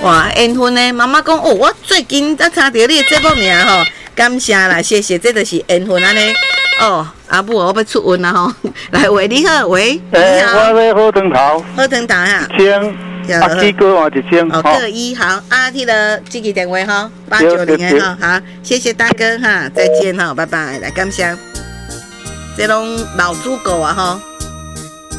哇，缘分呢？妈妈讲哦，我最近才听到你的节目尔吼，感谢啦，谢谢，这就是缘分安尼。哦，阿母，我要出运啦吼，来喂，你好，喂，你好， 我要好汤头， 好汤头哈， 鸡哥换一千， 哦，各一好，迄个这个电话哈，890哈，好，谢谢大哥哈，再见哈，拜拜，来感谢，这拢老主顾啊哈。